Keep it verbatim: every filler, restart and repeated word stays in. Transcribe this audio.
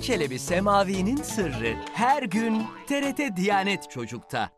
Çelebi Semavi'nin sırrı her gün T R T Diyanet Çocuk'ta.